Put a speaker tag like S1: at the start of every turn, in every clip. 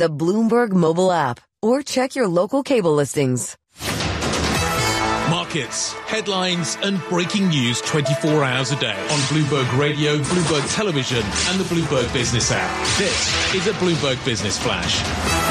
S1: the Bloomberg mobile app or check your local cable listings.
S2: Markets, headlines and breaking news 24 hours a day on Bloomberg Radio, Bloomberg Television and the Bloomberg Business app. This is a Bloomberg Business Flash.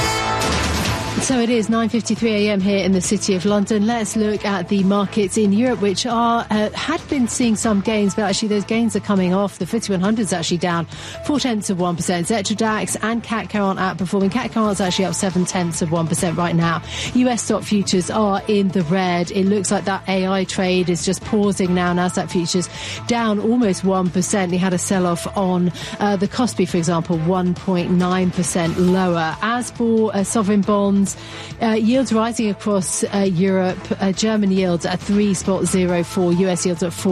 S3: So it is 9:53 a.m. here in the City of London. Let's look at the markets in Europe, which had been seeing some gains, but actually those gains are coming off. The FTSE 100 is actually down 0.4%. Xetra DAX and CAC aren't outperforming. CAC is actually up 0.7% right now. US stock futures are in the red. It looks like that AI trade is just pausing now. Nasdaq futures down almost 1%. You had a sell-off on the Kospi, for example, 1.9% lower. As for sovereign bonds, yields rising across Europe. German yields at 3.04, US yields at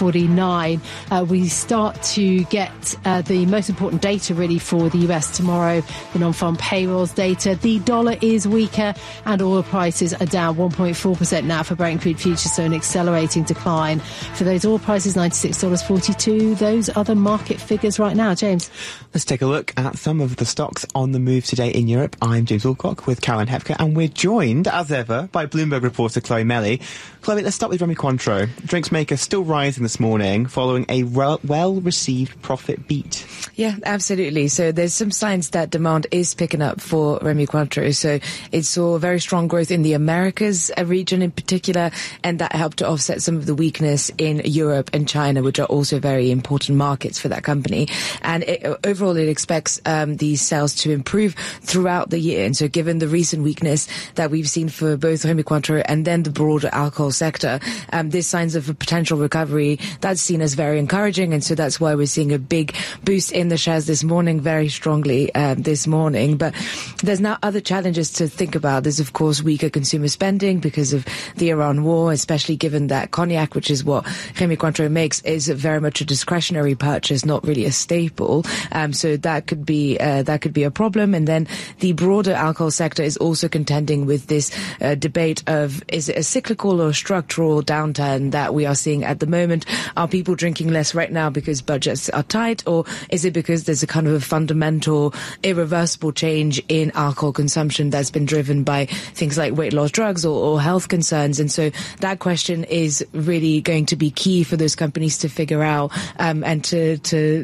S3: 4.49. We start to get the most important data really for the US tomorrow, the non-farm payrolls data. The dollar is weaker and oil prices are down 1.4% now for Brent crude futures, so an accelerating decline for those oil prices, $96.42. Those are the market figures right now. James.
S4: Let's take a look at some of the stocks on the move today in Europe. I'm James Alcock with Caroline Hepker, and we're joined, as ever, by Bloomberg reporter Chloe Melly. Chloe, let's start with Rémy Cointreau. Drinks maker still rising this morning following a well-received profit beat.
S5: Yeah, absolutely. So there's some signs that demand is picking up for Rémy Cointreau. So it saw very strong growth in the Americas region in particular, and that helped to offset some of the weakness in Europe and China, which are also very important markets for that company. And overall, it expects these sales to improve throughout the year. And so given the recent weakness that we've seen for both Rémy Cointreau and then the broader alcohol sector, there's signs of a potential recovery that's seen as very encouraging. And so that's why we're seeing a big boost in the shares this morning, very strongly this morning. But there's now other challenges to think about. There's, of course, weaker consumer spending because of the Iran war, especially given that cognac, which is what Rémy Cointreau makes, is very much a discretionary purchase, not really a staple. So that could be a problem. And then the broader alcohol sector is also contending with this debate of, is it a cyclical or structural downturn that we are seeing at the moment? Are people drinking less right now because budgets are tight, or is it because there's a kind of a fundamental, irreversible change in alcohol consumption that's been driven by things like weight loss drugs or health concerns? And so that question is really going to be key for those companies to figure out and to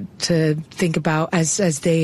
S5: think about as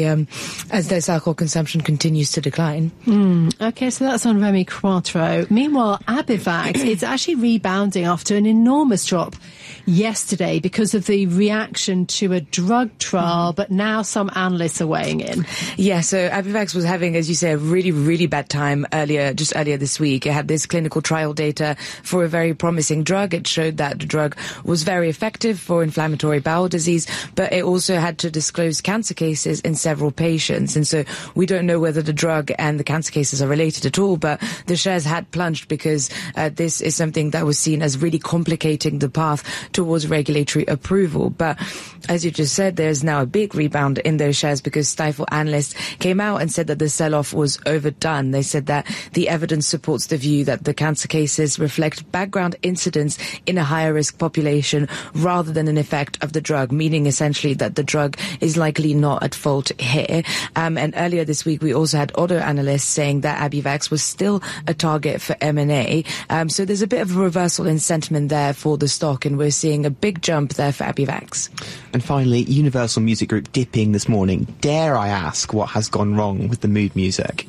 S5: their alcohol consumption continues to decline.
S3: Okay, so that's on Rémy Cointreau. Meanwhile, Abivax is actually rebounding after an enormous drop yesterday because of the reaction to a drug trial, but now some analysts are weighing in.
S5: Yeah, so Abivax was having, as you say, a really, really bad time earlier this week. It had this clinical trial data for a very promising drug. It showed that the drug was very effective for inflammatory bowel disease, but it also had to disclose cancer cases in several patients. And so we don't know whether the drug and the cancer cases are related at all, but the shares had plunged because this is something that was seen as really complicating the path towards regulatory approval. But as you just said, there's now a big rebound in those shares because Stifel analysts came out and said that the sell-off was overdone. They said that the evidence supports the view that the cancer cases reflect background incidence in a higher risk population rather than an effect of the drug, meaning essentially that the drug is likely not at fault here. And earlier this week, we also had other analysts saying that Abivax was still a target for M&A. So there's a bit of a reversal in sentiment there for the stock, and we're seeing a big jump there for Abivax.
S4: And finally, Universal Music Group dipping this morning. Dare I ask what has gone wrong with the mood music?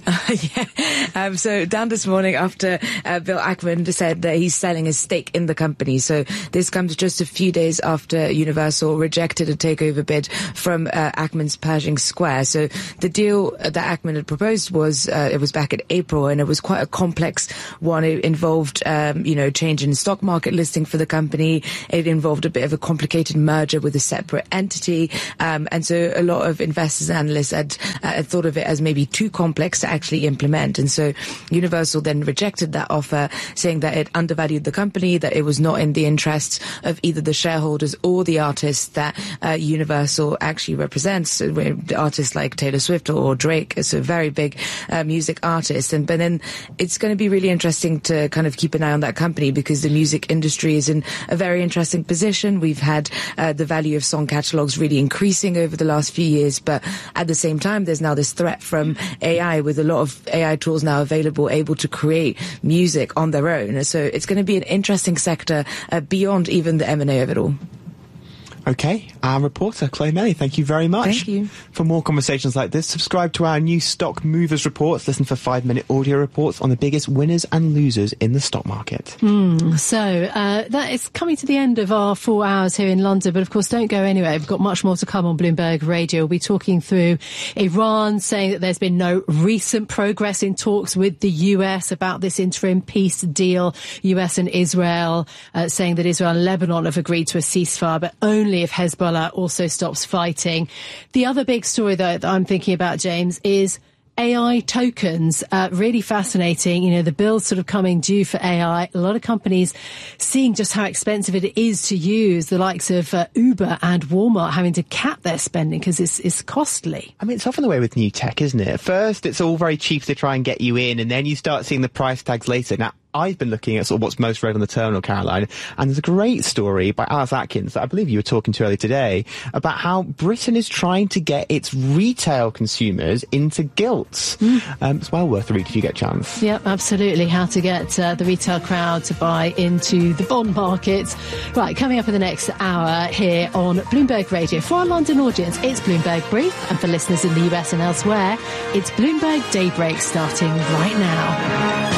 S5: So down this morning after Bill Ackman said that he's selling his stake in the company. So this comes just a few days after Universal rejected a takeover bid from Ackman's Pershing Square. So the deal that Ackman had proposed was, it was back in April, and it was quite a complex one. It involved, change in stock market listing for the company. It involved a bit of a complicated merger with a separate entity. And so a lot of investors and analysts had thought of it as maybe too complex to actually implement. And so Universal then rejected that offer, saying that it undervalued the company, that it was not in the interests of either the shareholders or the artists that Universal actually represents. Artists like Taylor Swift or Drake, so very big music artists. artists. But then it's going to be really interesting to kind of keep an eye on that company, because the music industry is in a very interesting position. We've had the value of song catalogs really increasing over the last few years, but at the same time, there's now this threat from AI, with a lot of AI tools now available, able to create music on their own. So it's going to be an interesting sector beyond even the M&A of it all.
S4: Okay, our reporter, Chloe Melly, thank you very much.
S5: Thank you.
S4: For more conversations like this, subscribe to our new Stock Movers reports. Listen for 5-minute audio reports on the biggest winners and losers in the stock market.
S3: So that is coming to the end of our 4 hours here in London, but of course don't go anywhere. We've got much more to come on Bloomberg Radio. We'll be talking through Iran, saying that there's been no recent progress in talks with the US about this interim peace deal. US and Israel saying that Israel and Lebanon have agreed to a ceasefire, but only if Hezbollah also stops fighting. The other big story, though, that I'm thinking about, James, is AI tokens. Really fascinating. You know, the bill's sort of coming due for AI. A lot of companies seeing just how expensive it is to use, the likes of Uber and Walmart having to cap their spending because it's costly.
S4: I mean, it's often the way with new tech, isn't it? At first, it's all very cheap to try and get you in, and then you start seeing the price tags later. Now, I've been looking at sort of what's most read on the terminal, Caroline, and there's a great story by Alice Atkins that I believe you were talking to earlier today about how Britain is trying to get its retail consumers into gilts. It's well worth a read if you get a chance.
S3: Yep, absolutely. How to get the retail crowd to buy into the bond markets. Right, coming up in the next hour here on Bloomberg Radio. For our London audience, it's Bloomberg Brief, and for listeners in the US and elsewhere, it's Bloomberg Daybreak starting right now.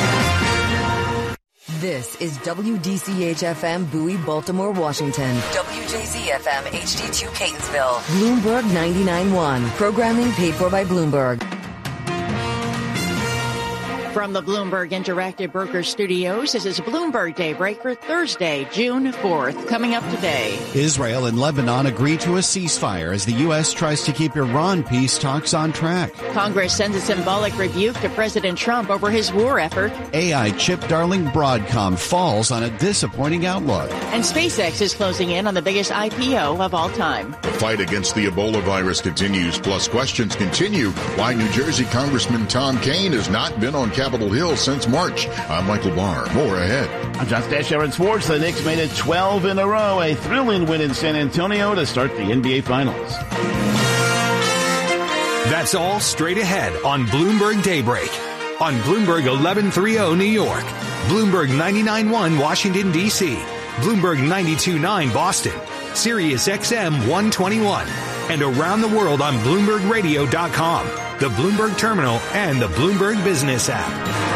S1: This is WDCH-FM Bowie, Baltimore, Washington. WJZ-FM HD2 Catonsville. Bloomberg 99.1. Programming paid for by Bloomberg.
S6: From the Bloomberg Interactive Brokers Studios, this is Bloomberg Daybreak for Thursday, June 4th. Coming up today.
S7: Israel and Lebanon agree to a ceasefire as the U.S. tries to keep Iran peace talks on track.
S6: Congress sends a symbolic rebuke to President Trump over his war effort.
S7: AI chip darling Broadcom falls on a disappointing outlook.
S6: And SpaceX is closing in on the biggest IPO of all time.
S8: The fight against the Ebola virus continues, plus questions continue why New Jersey Congressman Tom Kean has not been on Capitol Hill since March. I'm Michael Barr. More ahead.
S9: I'm Josh Dasher in sports. The Knicks made it 12 in a row. A thrilling win in San Antonio to start the NBA Finals.
S10: That's all straight ahead on Bloomberg Daybreak. On Bloomberg 1130 New York, Bloomberg 99.1 Washington, D.C., Bloomberg 92.9 Boston, Sirius XM 121, and around the world on BloombergRadio.com, the Bloomberg Terminal, and the Bloomberg Business app.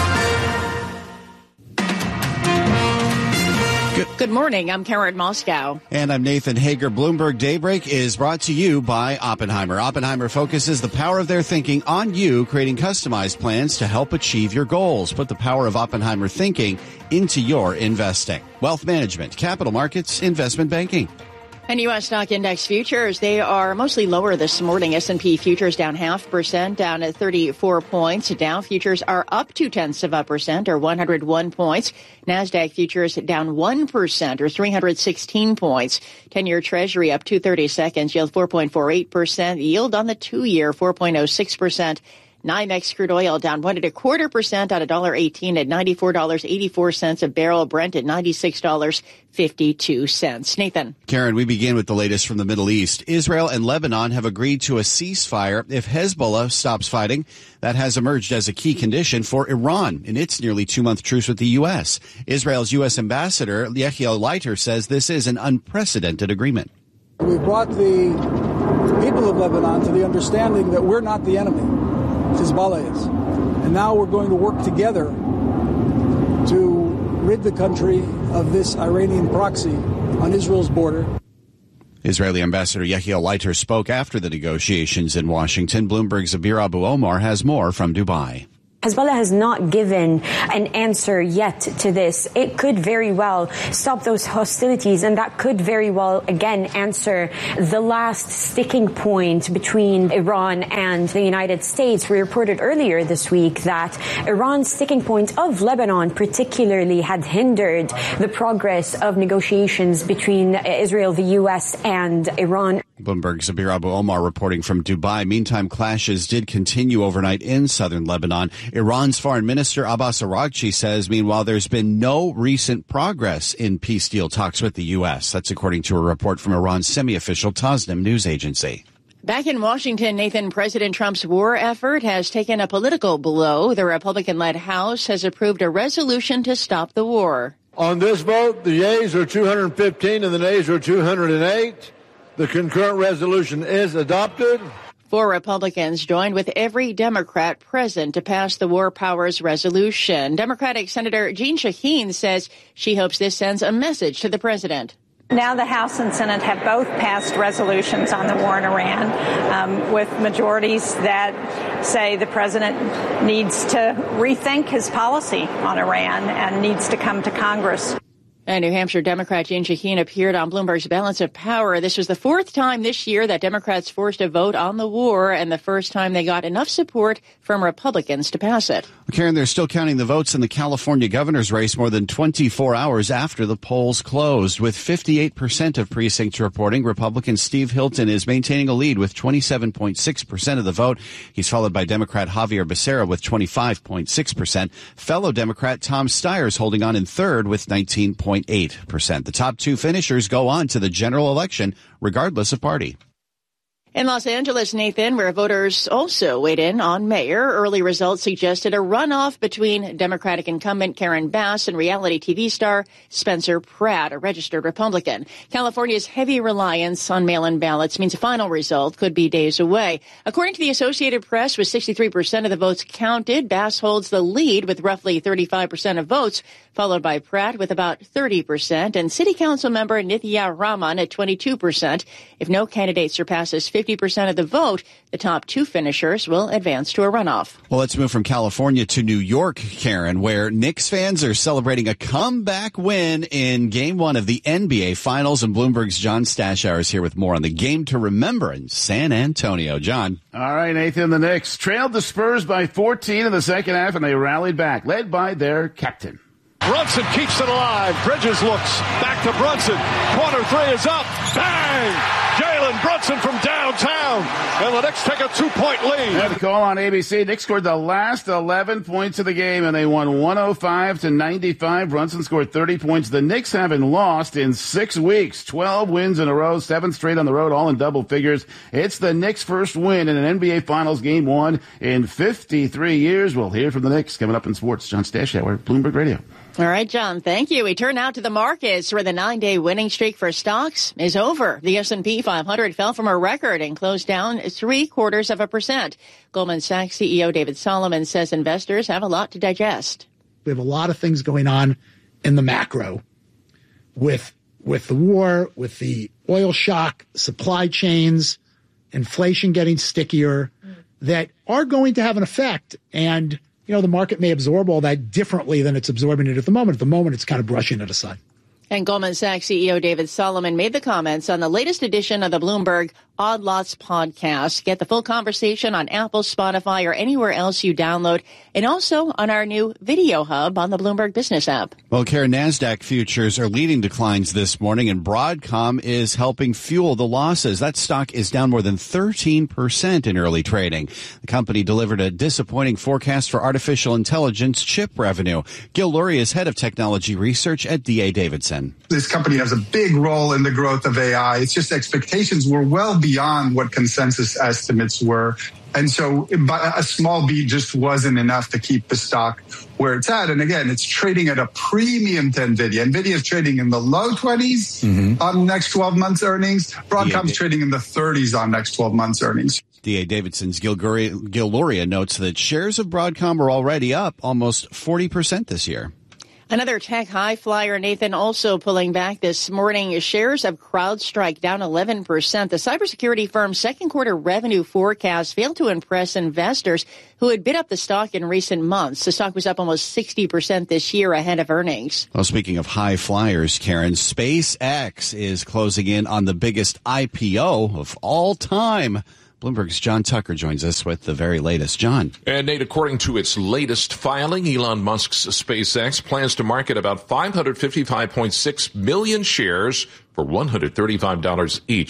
S6: Good morning. I'm Karen Moscow.
S7: And I'm Nathan Hager. Bloomberg Daybreak is brought to you by Oppenheimer. Oppenheimer focuses the power of their thinking on you, creating customized plans to help achieve your goals. Put the power of Oppenheimer thinking into your investing. Wealth management, capital markets, investment banking.
S6: And U.S. stock index futures, they are mostly lower this morning. S&P futures down 0.5%, down at 34 points. Dow futures are up 0.2% or 101 points. NASDAQ futures down 1% or 316 points. 10-year Treasury up 2/30 seconds, yield 4.48%. Yield on the 2-year 4.06%. NYMEX crude oil down 1.25% on $1.18 at $94.84 a barrel. Brent at $96.52. Nathan.
S7: Karen, we begin with the latest from the Middle East. Israel and Lebanon have agreed to a ceasefire if Hezbollah stops fighting. That has emerged as a key condition for Iran in its nearly 2-month truce with the U.S. Israel's U.S. ambassador, Yechiel Leiter, says this is an unprecedented agreement.
S11: We brought the people of Lebanon to the understanding that we're not the enemy. Hezbollah is. And now we're going to work together to rid the country of this Iranian proxy on Israel's border.
S7: Israeli Ambassador Yechiel Leiter spoke after the negotiations in Washington. Bloomberg's Abir Abu Omar has more from Dubai.
S12: Hezbollah has not given an answer yet to this. It could very well stop those hostilities, and that could very well, again, answer the last sticking point between Iran and the United States. We reported earlier this week that Iran's sticking point of Lebanon particularly had hindered the progress of negotiations between Israel, the U.S., and Iran.
S7: Bloomberg's Abir Abu Omar reporting from Dubai. Meantime, clashes did continue overnight in southern Lebanon. Iran's Foreign Minister Abbas Araghchi says, meanwhile, there's been no recent progress in peace deal talks with the U.S. That's according to a report from Iran's semi-official Tasnim news agency.
S6: Back in Washington, Nathan, President Trump's war effort has taken a political blow. The Republican-led House has approved a resolution to stop the war.
S13: On this vote, the yeas are 215 and the nays are 208. The concurrent resolution is adopted.
S6: 4 Republicans joined with every Democrat present to pass the War Powers Resolution. Democratic Senator Jeanne Shaheen says she hopes this sends a message to the president.
S14: Now the House and Senate have both passed resolutions on the war in Iran with majorities that say the president needs to rethink his policy on Iran and needs to come to Congress.
S6: And New Hampshire Democrat Jeanne Shaheen appeared on Bloomberg's Balance of Power. This was the 4th time this year that Democrats forced a vote on the war and the first time they got enough support from Republicans to pass it.
S7: Karen, they're still counting the votes in the California governor's race more than 24 hours after the polls closed. With 58% of precincts reporting, Republican Steve Hilton is maintaining a lead with 27.6% of the vote. He's followed by Democrat Javier Becerra with 25.6%. Fellow Democrat Tom Steyer's holding on in third with 19.8%. The top 2 finishers go on to the general election, regardless of party.
S6: In Los Angeles, Nathan, where voters also weighed in on mayor, early results suggested a runoff between Democratic incumbent Karen Bass and reality TV star Spencer Pratt, a registered Republican. California's heavy reliance on mail-in ballots means a final result could be days away. According to the Associated Press, with 63% of the votes counted, Bass holds the lead with roughly 35% of votes, followed by Pratt with about 30%, and City Council member Nithya Raman at 22%. If no candidate surpasses 50% of the vote, the top 2 finishers will advance to a runoff.
S7: Well, let's move from California to New York, Karen, where Knicks fans are celebrating a comeback win in Game 1 of the NBA Finals. And Bloomberg's John Stashower is here with more on the game to remember in San Antonio. John.
S9: All right, Nathan, the Knicks trailed the Spurs by 14 in the second half, and they rallied back, led by their captain.
S15: Brunson keeps it alive. Bridges looks back to Brunson. Corner 3 is up. Bang! Jalen Brunson from downtown. And the Knicks take a 2-point lead.
S9: And the call on ABC. Knicks scored the last 11 points of the game, and they won 105-95. Brunson scored 30 points. The Knicks haven't lost in 6 weeks. 12 wins in a row, 7 straight on the road, all in double figures. It's the Knicks' first win in an NBA Finals Game 1 in 53 years. We'll hear from the Knicks coming up in sports. John Stashower, Bloomberg Radio.
S6: All right, John, thank you. We turn now to the markets where the 9-day winning streak for stocks is over. The S&P 500 fell from a record and closed down 0.75%. Goldman Sachs CEO David Solomon says investors have a lot to digest.
S16: We have a lot of things going on in the macro with the war, with the oil shock, supply chains, inflation getting stickier that are going to have an effect. And the market may absorb all that differently than it's absorbing it at the moment. At the moment, it's kind of brushing it aside.
S6: And Goldman Sachs CEO David Solomon made the comments on the latest edition of the Bloomberg Odd Lots podcast. Get the full conversation on Apple, Spotify, or anywhere else you download, and also on our new video hub on the Bloomberg Business app.
S7: Well, Karen, NASDAQ futures are leading declines this morning, and Broadcom is helping fuel the losses. That stock is down more than 13% in early trading. The company delivered a disappointing forecast for artificial intelligence chip revenue. Gil Luria is head of technology research at D.A. Davidson.
S17: This company has a big role in the growth of AI. It's just expectations were well beyond what consensus estimates were. And so a small beat just wasn't enough to keep the stock where it's at. And again, it's trading at a premium to NVIDIA. NVIDIA is trading in the low 20s on next 12 months earnings. Broadcom's trading in the 30s on next 12 months earnings.
S7: D.A. Davidson's Gil Luria notes that shares of Broadcom are already up almost 40% this year.
S6: Another tech high flyer, Nathan, also pulling back this morning. Shares of CrowdStrike down 11%. The cybersecurity firm's second quarter revenue forecast failed to impress investors who had bid up the stock in recent months. The stock was up almost 60% this year ahead of earnings.
S7: Well, speaking of high flyers, Karen, SpaceX is closing in on the biggest IPO of all time. Bloomberg's John Tucker joins us with the very latest. John.
S18: And Nate, according to its latest filing, Elon Musk's SpaceX plans to market about 555.6 million shares for $135 each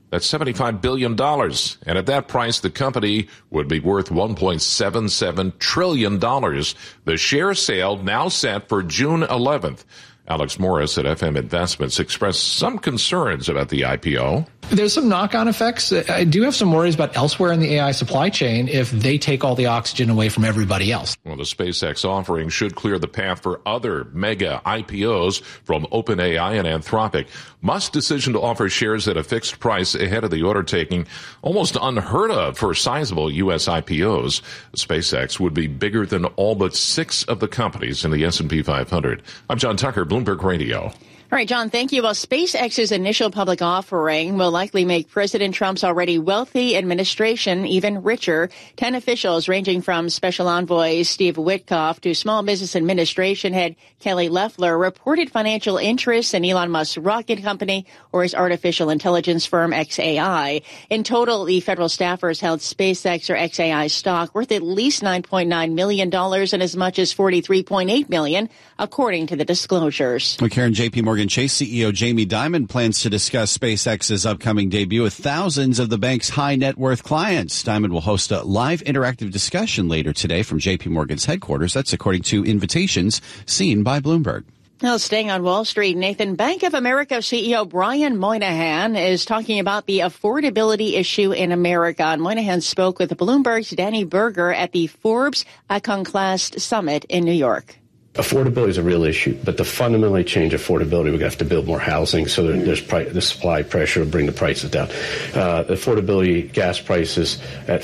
S18: That's $75 billion. And at that price, the company would be worth $1.77 trillion. The share sale now set for June 11th. Alex Morris at FM Investments expressed some concerns about the IPO.
S19: There's some knock-on effects. I do have some worries about elsewhere in the AI supply chain if they take all the oxygen away from everybody else.
S18: Well, the SpaceX offering should clear the path for other mega IPOs from OpenAI and Anthropic. Musk's decision to offer shares at a fixed price ahead of the order taking, almost unheard of for sizable U.S. IPOs. SpaceX would be bigger than all but 6 of the companies in the S&P 500. I'm John Tucker, Bloomberg Radio.
S6: All right, John, thank you. Well, SpaceX's initial public offering will likely make President Trump's already wealthy administration even richer. 10 officials ranging from Special Envoy Steve Witkoff to Small Business Administration head Kelly Loeffler reported financial interests in Elon Musk's rocket company or his artificial intelligence firm XAI. In total, the federal staffers held SpaceX or XAI stock worth at least $9.9 million and as much as $43.8 million, according to the disclosures.
S7: Karen, J.P. Morgan Chase CEO Jamie Dimon plans to discuss SpaceX's upcoming debut with thousands of the bank's high net worth clients. Dimon will host a live interactive discussion later today from J.P. Morgan's headquarters. That's according to invitations seen by Bloomberg.
S6: Now, staying on Wall Street, Nathan, Bank of America CEO Brian Moynihan is talking about the affordability issue in America. And Moynihan spoke with Bloomberg's Danny Berger at the Forbes Iconoclast Summit in New York.
S20: Affordability is a real issue, but to fundamentally change affordability, we have to build more housing, so there's the supply pressure to bring the prices down. Affordability, gas prices at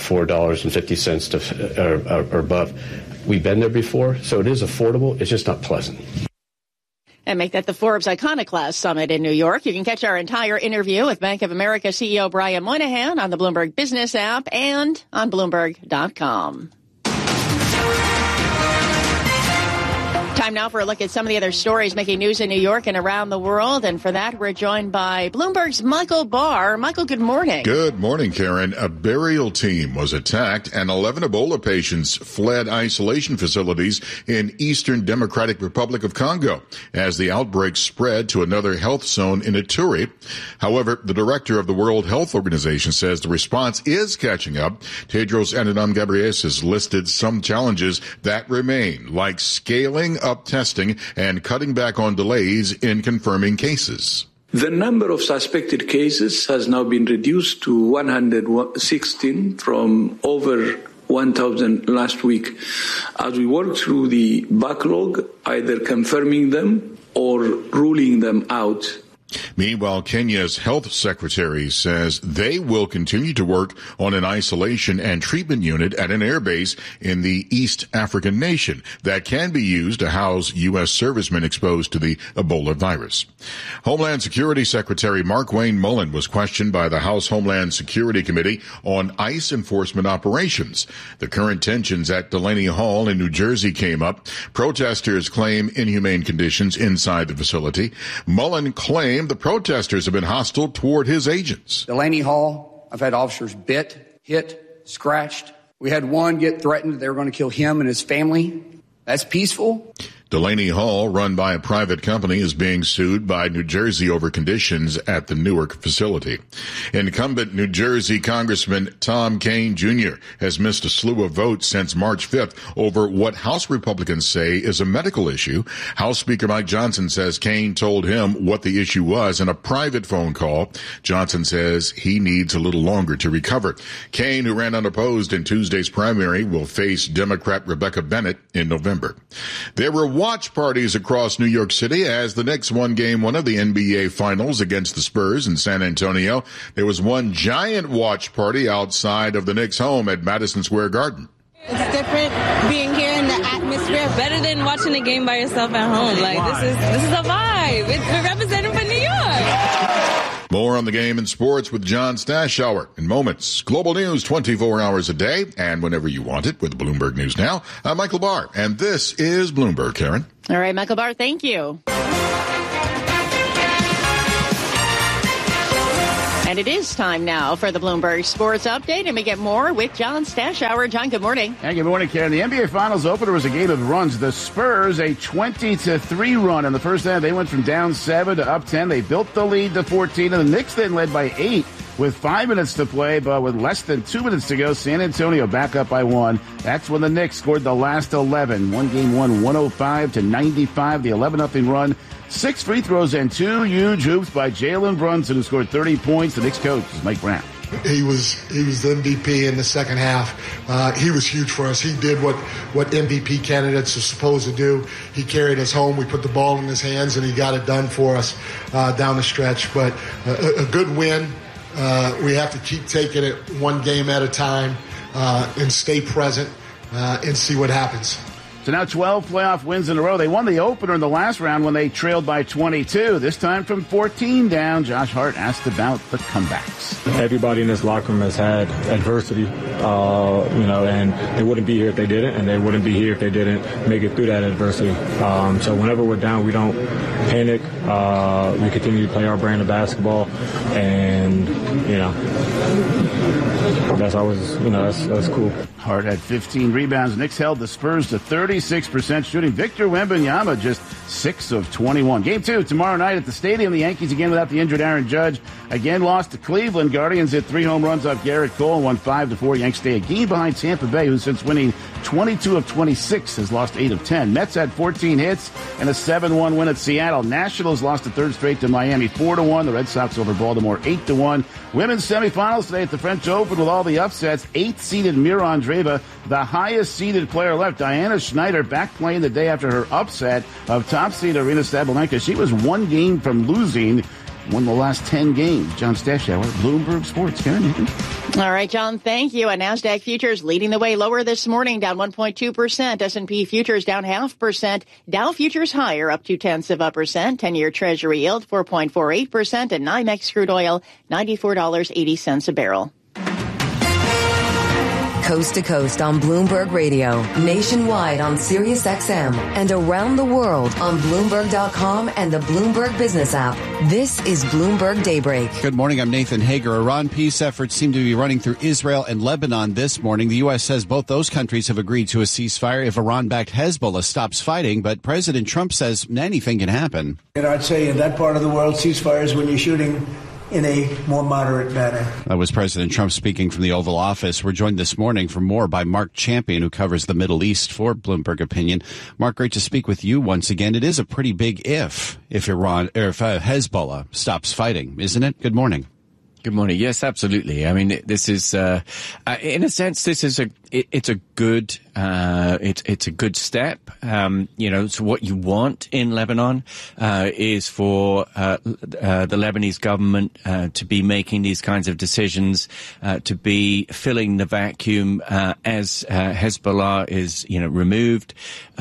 S20: $4.50 or above. We've been there before, so it is affordable. It's just not pleasant.
S6: And make that the Forbes Iconoclast Summit in New York. You can catch our entire interview with Bank of America CEO Brian Moynihan on the Bloomberg Business app and on Bloomberg.com. Time now for a look at some of the other stories making news in New York and around the world. And for that, we're joined by Bloomberg's Michael Barr. Michael, good morning.
S8: Good morning, Karen. A burial team was attacked and 11 Ebola patients fled isolation facilities in Eastern Democratic Republic of Congo as the outbreak spread to another health zone in Ituri. However, the director of the World Health Organization says the response is catching up. Tedros Adhanom Ghebreyesus listed some challenges that remain, like scaling up testing and cutting back on delays in confirming cases.
S21: The number of suspected cases has now been reduced to 116 from over 1,000 last week. As we work through the backlog, either confirming them or ruling them out.
S8: Meanwhile, Kenya's health secretary says they will continue to work on an isolation and treatment unit at an airbase in the East African nation that can be used to house U.S. servicemen exposed to the Ebola virus. Homeland Security Secretary Markwayne Mullin was questioned by the House Homeland Security Committee on ICE enforcement operations. The current tensions at Delaney Hall in New Jersey came up. Protesters claim inhumane conditions inside the facility. Mullin claimed the protesters have been hostile toward his agents.
S22: Delaney Hall, I've had officers bit, hit, scratched. We had one get threatened that they were going to kill him and his family. That's peaceful.
S8: Delaney Hall, run by a private company, is being sued by New Jersey over conditions at the Newark facility. Incumbent New Jersey Congressman Tom Kean Jr. has missed a slew of votes since March 5th over what House Republicans say is a medical issue. House Speaker Mike Johnson says Kean told him what the issue was in a private phone call. Johnson says he needs a little longer to recover. Kean, who ran unopposed in Tuesday's primary, will face Democrat Rebecca Bennett in November. There were watch parties across New York City as the Knicks won Game 1 of the NBA Finals against the Spurs in San Antonio. There was one giant watch party outside of the Knicks' home at Madison Square Garden.
S23: It's different being here in the atmosphere. Better than watching a game by yourself at home. Like, this is a vibe. We're representing for New York.
S8: More on the game and sports with John Stashower in moments. Global news 24 hours a day and whenever you want it with Bloomberg News Now. I'm Michael Barr, and this is Bloomberg, Karen.
S6: All right, Michael Barr, thank you. And it is time now for the Bloomberg Sports Update, and we get more with John Stashower. John, good morning.
S9: And good morning, Karen. The NBA Finals opener was a game of runs. The Spurs, a 20-3 run in the first half. They went from down 7 to up 10. They built the lead to 14, and the Knicks then led by 8 with 5 minutes to play, but with less than 2 minutes to go, San Antonio back up by 1. That's when the Knicks scored the last 11. One game won 105-95, the 11-0 run. 6 free throws and 2 huge hoops by Jalen Brunson, who scored 30 points. The Knicks coach is Mike Brown.
S2: He was the MVP in the second half. He was huge for us. He did what MVP candidates are supposed to do. He carried us home. We put the ball in his hands, and he got it done for us down the stretch. But a good win. We have to keep taking it one game at a time and stay present and see what happens.
S9: So now 12 playoff wins in a row. They won the opener in the last round when they trailed by 22. This time from 14 down. Josh Hart asked about the comebacks.
S4: Everybody in this locker room has had adversity, and they wouldn't be here if they didn't, and they wouldn't be here if they didn't make it through that adversity. So whenever we're down, we don't panic. We continue to play our brand of basketball, and, that's always, that's cool.
S9: Hart had 15 rebounds. Knicks held the Spurs to 36% shooting. Victor Wembanyama just 6 of 21. Game 2 tomorrow night at the Stadium. The Yankees again without the injured Aaron Judge. Again lost to Cleveland. Guardians hit 3 home runs off Garrett Cole and won 5-4. Yanks stay a game behind Tampa Bay, who since winning 22 of 26 has lost 8 of 10. Mets had 14 hits and a 7-1 win at Seattle. Nationals lost the third straight to Miami 4-1. The Red Sox over Baltimore 8-1. Women's semifinals today at the French Open with all the upsets. 8th-seeded Mira Andreeva, the highest-seeded player left. Diana Schneider back playing the day after her upset of top-seed Arina Sabalenka. She was 1 game from losing. Won the last 10 games. John Stashower, Bloomberg Sports. Karen,
S6: All right, John, thank you. And NASDAQ futures leading the way lower this morning, down 1.2%. S&P futures down 0.5%. Dow futures higher, up 0.2%. 10-year Treasury yield 4.48%. And NYMEX crude oil $94.80 a barrel.
S1: Coast to coast on Bloomberg Radio, nationwide on Sirius XM, and around the world on Bloomberg.com and the Bloomberg Business app. This is Bloomberg Daybreak.
S7: Good morning. I'm Nathan Hager. Iran peace efforts seem to be running through Israel and Lebanon this morning. The U.S. says both those countries have agreed to a ceasefire if Iran-backed Hezbollah stops fighting, but President Trump says anything can happen.
S5: I'd say in that part of the world, ceasefires when you're shooting in a more moderate manner.
S7: That was President Trump speaking from the Oval Office. We're joined this morning for more by Mark Champion, who covers the Middle East for Bloomberg Opinion. Mark, great to speak with you once again. It is a pretty big if Hezbollah stops fighting, isn't it? Good morning.
S24: Good morning. Yes, absolutely. I mean, this is, in a sense, it's a good step. So what you want in Lebanon, is for, the Lebanese government, to be making these kinds of decisions, to be filling the vacuum, as, Hezbollah is, removed.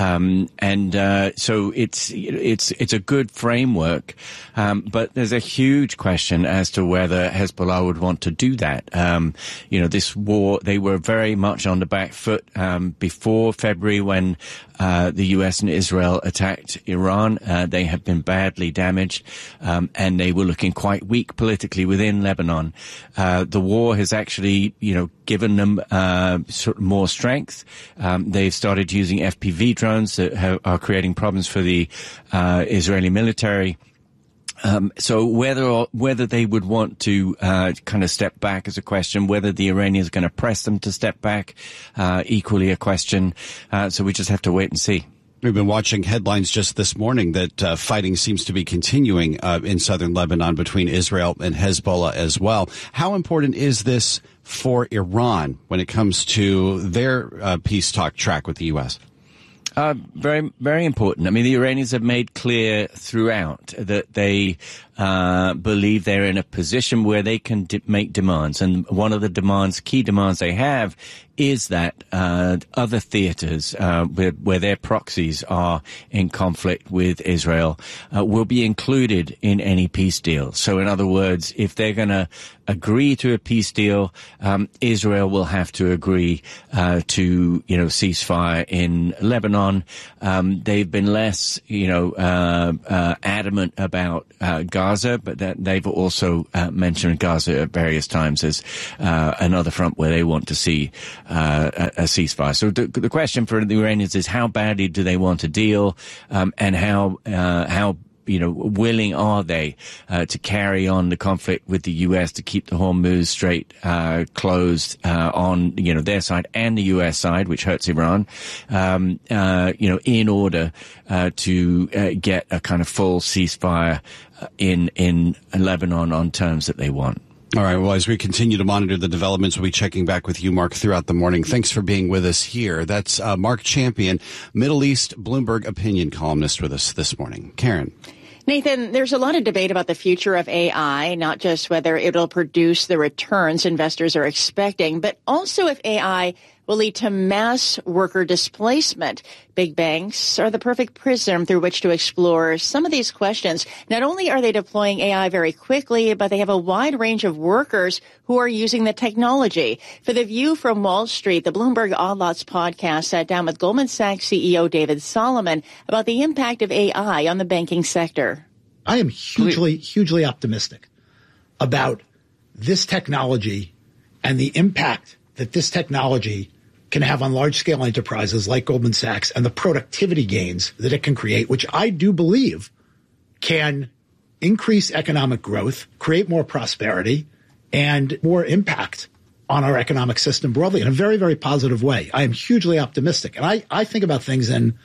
S24: So it's a good framework. But there's a huge question as to whether Hezbollah would want to do that. This war, they were very much on the back foot before February when the U.S. and Israel attacked Iran. They have been badly damaged, and they were looking quite weak politically within Lebanon. The war has actually, given them sort of more strength. They've started using FPV drones that are creating problems for the Israeli military. So whether they would want to kind of step back is a question. Whether the Iranians are going to press them to step back, equally a question. So we just have to wait and see.
S7: We've been watching headlines just this morning that fighting seems to be continuing in southern Lebanon between Israel and Hezbollah as well. How important is this for Iran when it comes to their peace talk track with the U.S.?
S24: Very, very important. I mean, the Iranians have made clear throughout that they believe they're in a position where they can make demands. And one of the key demands they have is that other theaters where their proxies are in conflict with Israel will be included in any peace deal. So in other words, if they're going to agree to a peace deal, Israel will have to agree to ceasefire in Lebanon. They've been less adamant about Gaza, but they've also mentioned Gaza at various times as another front where they want to see a ceasefire. So the question for the Iranians is how badly do they want a deal, and how willing are they to carry on the conflict with the U.S. to keep the Hormuz Strait closed on their side and the U.S. side, which hurts Iran, in order to get a kind of full ceasefire in Lebanon on terms that they want.
S7: All right. Well, as we continue to monitor the developments, we'll be checking back with you, Mark, throughout the morning. Thanks for being with us here. That's Mark Champion, Middle East Bloomberg opinion columnist with us this morning. Karen.
S6: Nathan, there's a lot of debate about the future of AI, not just whether it'll produce the returns investors are expecting, but also if AI will lead to mass worker displacement. Big banks are the perfect prism through which to explore some of these questions. Not only are they deploying AI very quickly, but they have a wide range of workers who are using the technology. For The View from Wall Street, the Bloomberg Odd Lots podcast sat down with Goldman Sachs CEO David Solomon about the impact of AI on the banking sector.
S16: I am hugely optimistic about this technology and the impact that this technology can have on large-scale enterprises like Goldman Sachs and the productivity gains that it can create, which I do believe can increase economic growth, create more prosperity, and more impact on our economic system broadly in a very, very positive way. I am hugely optimistic. And I think about things in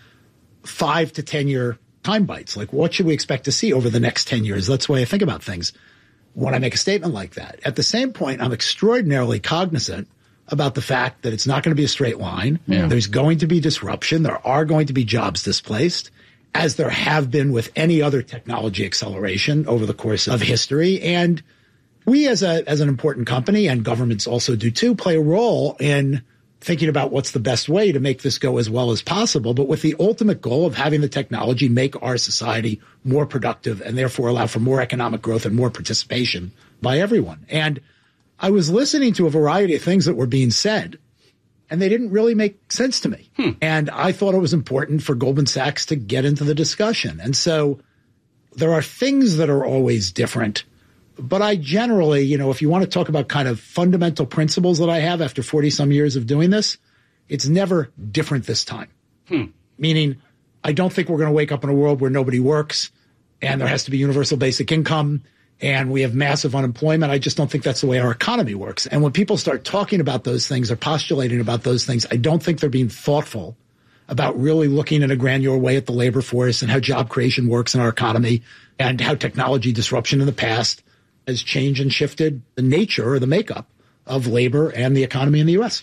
S16: 5 to 10-year time bites. Like, what should we expect to see over the next 10 years? That's the way I think about things when I make a statement like that. At the same point, I'm extraordinarily cognizant about the fact that it's not going to be a straight line. Yeah. There's going to be disruption. There are going to be jobs displaced, as there have been with any other technology acceleration over the course of history. And we as an important company, and governments also do too, play a role in thinking about what's the best way to make this go as well as possible, but with the ultimate goal of having the technology make our society more productive and therefore allow for more economic growth and more participation by everyone. And I was listening to a variety of things that were being said, and they didn't really make sense to me. And I thought it was important for Goldman Sachs to get into the discussion. And so there are things that are always different. But I generally, if you want to talk about kind of fundamental principles that I have after 40-some years of doing this, it's never different this time. Meaning, I don't think we're going to wake up in a world where nobody works and there has to be universal basic income and we have massive unemployment. I just don't think that's the way our economy works. And when people start talking about those things or postulating about those things, I don't think they're being thoughtful about really looking in a granular way at the labor force and how job creation works in our economy and how technology disruption in the past has changed and shifted the nature or the makeup of labor and the economy in the U.S.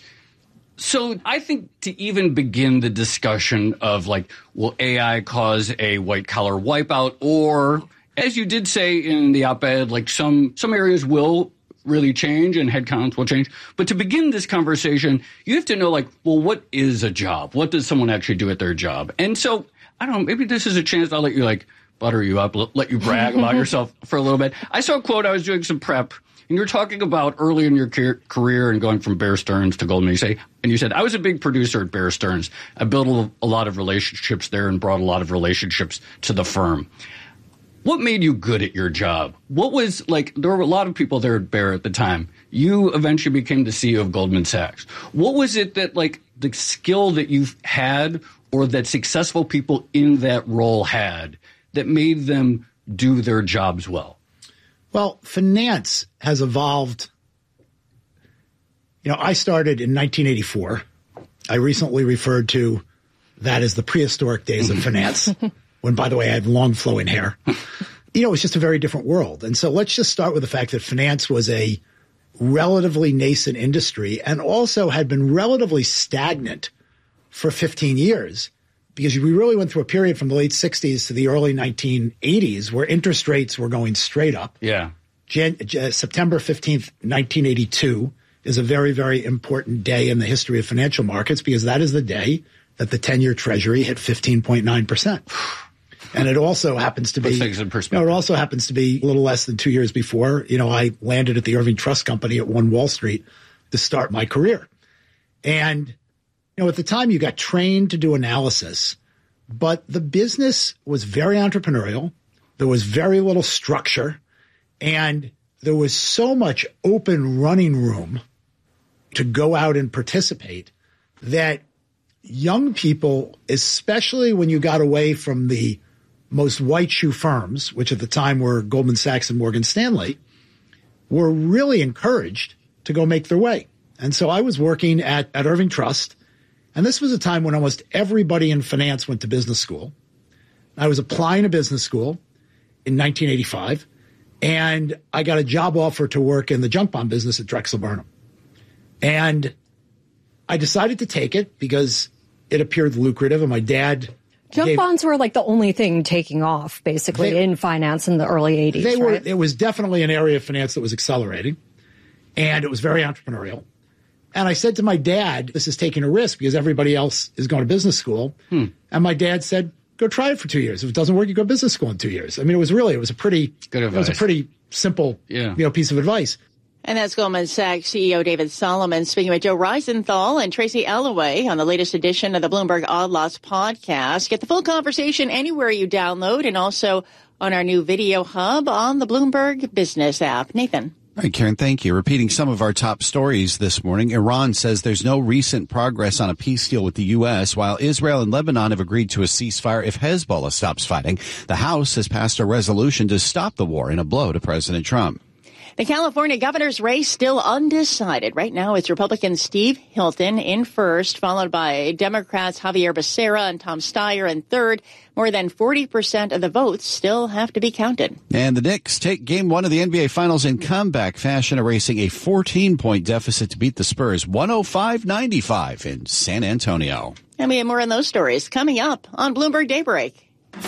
S3: So I think to even begin the discussion of will AI cause a white collar wipeout, or as you did say in the op-ed, some areas will really change and headcounts will change. But to begin this conversation, you have to know what is a job? What does someone actually do at their job? And so I don't know, maybe this is a chance I'll let you butter you up, let you brag about yourself for a little bit. I saw a quote, I was doing some prep, and you're talking about early in your career and going from Bear Stearns to Goldman. You said, I was a big producer at Bear Stearns. I built a lot of relationships there and brought a lot of relationships to the firm. What made you good at your job? What was there were a lot of people there at Bear at the time. You eventually became the CEO of Goldman Sachs. What was it that the skill that you've had or that successful people in that role had that made them do their jobs well?
S16: Well, finance has evolved. I started in 1984. I recently referred to that as the prehistoric days of finance, when, by the way, I had long flowing hair. It was just a very different world. And so let's just start with the fact that finance was a relatively nascent industry and also had been relatively stagnant for 15 years. Because we really went through a period from the late 60s to the early 1980s where interest rates were going straight up.
S3: Yeah.
S16: September 15th, 1982 is a very, very important day in the history of financial markets because that is the day that the 10-year Treasury hit 15.9%. And it also happens to be,
S3: things in perspective.
S16: It also happens to be a little less than 2 years before, I landed at the Irving Trust Company at One Wall Street to start my career. And at the time, you got trained to do analysis, but the business was very entrepreneurial. There was very little structure, and there was so much open running room to go out and participate that young people, especially when you got away from the most white shoe firms, which at the time were Goldman Sachs and Morgan Stanley, were really encouraged to go make their way. And so I was working at Irving Trust, and this was a time when almost everybody in finance went to business school. I was applying to business school in 1985, and I got a job offer to work in the junk bond business at Drexel Burnham. And I decided to take it because it appeared lucrative, and my dad...
S10: Junk bonds were like the only thing taking off, basically, in finance in the early 80s,
S16: They were.
S10: right?
S16: It was definitely an area of finance that was accelerating, and it was very entrepreneurial. And I said to my dad, this is taking a risk because everybody else is going to business school. And my dad said, go try it for 2 years. If it doesn't work, you go to business school in 2 years. I mean, it was a pretty good advice. It was a pretty simple piece of advice.
S6: And that's Goldman Sachs CEO David Solomon speaking with Joe Reisenthal and Tracy Alloway on the latest edition of the Bloomberg Odd Lots podcast. Get the full conversation anywhere you download and also on our new video hub on the Bloomberg Business app. Nathan.
S7: All right, Karen, thank you. Repeating some of our top stories this morning, Iran says there's no recent progress on a peace deal with the U.S., while Israel and Lebanon have agreed to a ceasefire if Hezbollah stops fighting. The House has passed a resolution to stop the war in a blow to President Trump.
S6: The California governor's race still undecided. Right now, it's Republican Steve Hilton in first, followed by Democrats Javier Becerra and Tom Steyer in third. More than 40% of the votes still have to be counted.
S7: And the Knicks take Game 1 of the NBA Finals in comeback fashion, erasing a 14-point deficit to beat the Spurs 105-95 in San Antonio.
S6: And we have more on those stories coming up on Bloomberg Daybreak.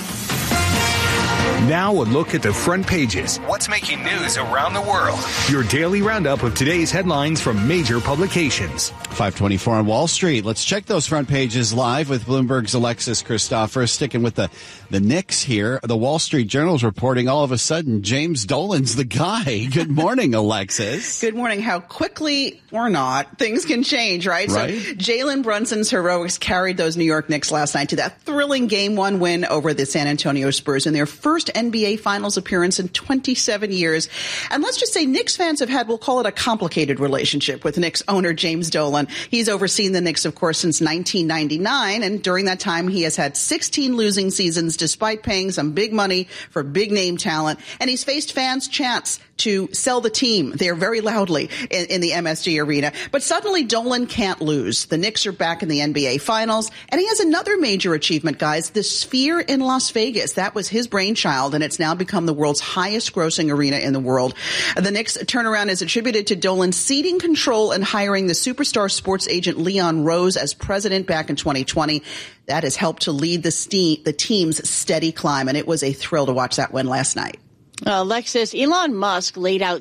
S11: Now a look at the front pages. What's making news around the world? Your daily roundup of today's headlines from major publications.
S7: 524 on Wall Street. Let's check those front pages live with Bloomberg's Alexis Christophorou. Sticking with the Knicks here. The Wall Street Journal's reporting all of a sudden James Dolan's the guy. Good morning, Alexis.
S12: Good morning. How quickly or not things can change, right? So Jalen Brunson's heroics carried those New York Knicks last night to that thrilling Game 1 win over the San Antonio Spurs in their first NBA Finals appearance in 27 years. And let's just say Knicks fans have had, we'll call it a complicated relationship with Knicks owner James Dolan. He's overseen the Knicks, of course, since 1999. And during that time, he has had 16 losing seasons despite paying some big money for big name talent. And he's faced fans' chants to sell the team there very loudly in the MSG arena. But suddenly Dolan can't lose. The Knicks are back in the NBA Finals. And he has another major achievement, guys, the Sphere in Las Vegas. That was his brainchild, and it's now become the world's highest grossing arena in the world. The Knicks turnaround is attributed to Dolan ceding control and hiring the superstar sports agent Leon Rose as president back in 2020. That has helped to lead the team's steady climb, and it was a thrill to watch that win last night.
S6: Alexis, Elon Musk laid out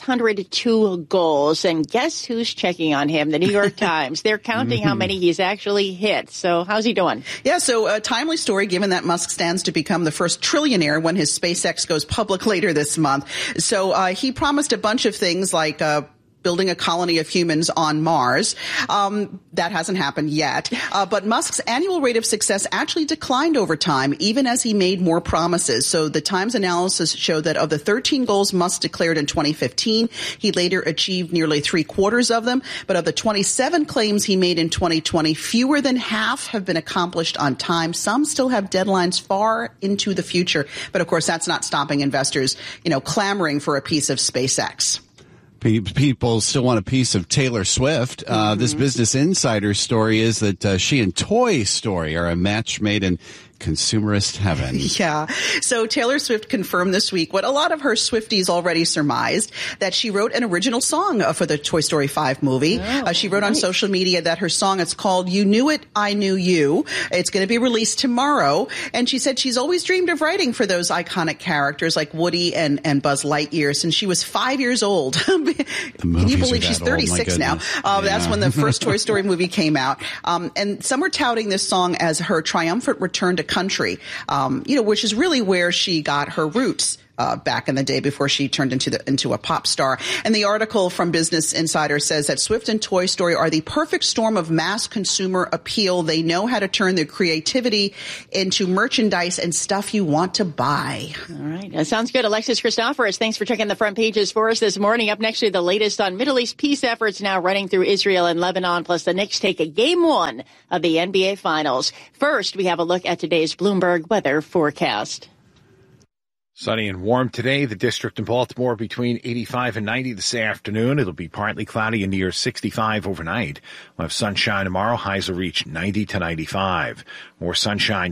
S6: 602 goals, and guess who's checking on him? The New York Times. They're counting how many he's actually hit. So how's he doing?
S12: Yeah, so a timely story given that Musk stands to become the first trillionaire when his SpaceX goes public later this month. So he promised a bunch of things like building a colony of humans on Mars. That hasn't happened yet. But Musk's annual rate of success actually declined over time, even as he made more promises. So the Times analysis showed that of the 13 goals Musk declared in 2015, he later achieved nearly 3/4 of them. But of the 27 claims he made in 2020, fewer than half have been accomplished on time. Some still have deadlines far into the future. But of course, that's not stopping investors, clamoring for a piece of SpaceX.
S7: People still want a piece of Taylor Swift. This Business Insider story is that she and Toy Story are a match made in consumerist heaven.
S12: Yeah. So Taylor Swift confirmed this week what a lot of her Swifties already surmised, that she wrote an original song for the Toy Story 5 movie. She wrote on social media that her song, it's called You Knew It, I Knew You. It's going to be released tomorrow. And she said she's always dreamed of writing for those iconic characters like Woody and Buzz Lightyear since she was 5 years old. Can you believe she's 36 now? That's when the first Toy Story movie came out. And some are touting this song as her triumphant return to country, which is really where she got her roots. back in the day before she turned into a pop star. And the article from Business Insider says that Swift and Toy Story are the perfect storm of mass consumer appeal. They know how to turn their creativity into merchandise and stuff you want to buy.
S6: All right. That sounds good. Alexis Christoforous, thanks for checking the front pages for us this morning. Up next, the latest on Middle East peace efforts now running through Israel and Lebanon, plus the Knicks take a game one of the NBA Finals. First, we have a look at today's Bloomberg weather forecast.
S13: Sunny and warm today. The district in Baltimore between 85 and 90 this afternoon. It'll be partly cloudy and near 65 overnight. We'll have sunshine tomorrow. Highs will reach 90 to 95. More sunshine